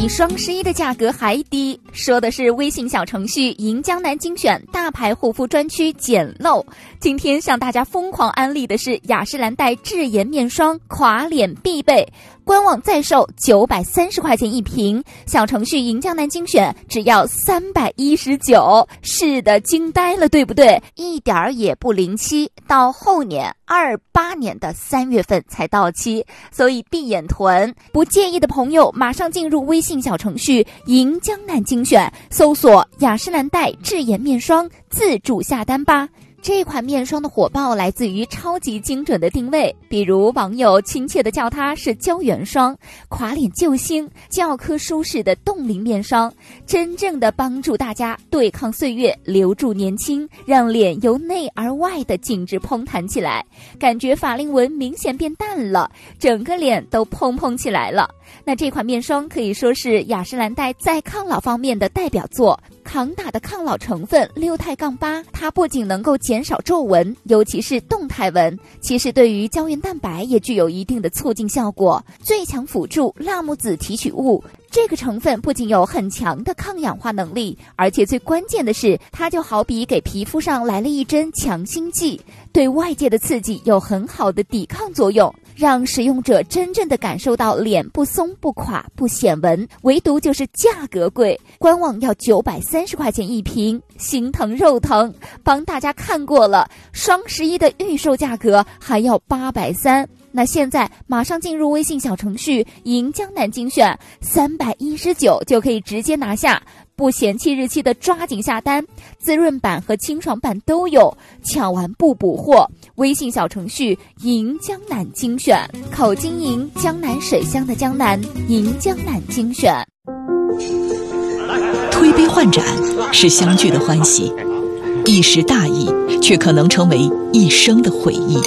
比双11的价格还低。说的是微信小程序赢江南精选大牌护肤专区简陋。今天向大家疯狂安利的是雅诗兰黛智颜面霜，垮脸必备。官网在售930块钱一瓶，小程序赢江南精选只要319。是的，惊呆了，对不对？一点儿也不临期，到后年28年的3月份才到期，所以闭眼囤。不介意的朋友，马上进入微信小程序赢江南精选，搜索雅诗兰黛智颜面霜，自助下单吧。这款面霜的火爆来自于超级精准的定位，比如网友亲切地叫它是胶原霜、垮脸救星、教科舒适的冻龄面霜，真正的帮助大家对抗岁月，留住年轻，让脸由内而外的紧致嘭弹起来，感觉法令纹明显变淡了，整个脸都嘭起来了。那这款面霜可以说是雅诗兰黛在抗老方面的代表作，抗打的抗老成分6肽杠8，它不仅能够减少皱纹，尤其是动态纹，其实对于胶原蛋白也具有一定的促进效果。最强辅助辣木籽提取物，这个成分不仅有很强的抗氧化能力，而且最关键的是，它就好比给皮肤上来了一针强心剂，对外界的刺激有很好的抵抗作用，让使用者真正的感受到脸不松不垮不显纹。唯独就是价格贵，官网要930块钱一瓶，心疼肉疼。帮大家看过了，双11的预售价格还要830。那现在马上进入微信小程序赢江南精选，319就可以直接拿下，不嫌弃日期的抓紧下单，滋润版和清爽版都有，抢完不补货。微信小程序赢江南精选，口金银，江南水乡的江南，赢江南精选。 推杯换盏是相聚的欢喜，一时大意却可能成为一生的回忆。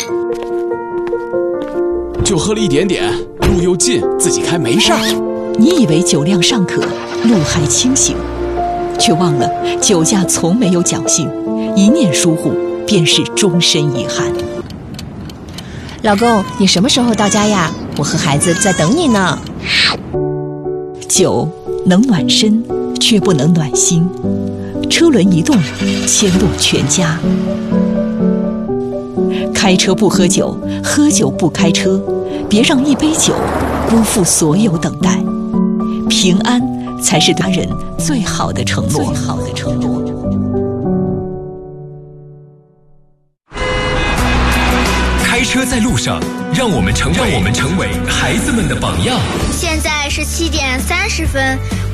就喝了一点点，路又近，自己开没事儿。 你以为酒量尚可，路还清醒，却忘了酒驾从没有侥幸，一念疏忽便是终身遗憾。 老公，你什么时候到家呀？我和孩子在等你呢。 酒能暖身，却不能暖心。车轮一动，牵动全家。开车不喝酒，喝酒不开车，别让一杯酒辜负所有等待。平安才是对他人最好的承诺。 开车在路上，让我们成为孩子们的榜样。 现在是7点30分。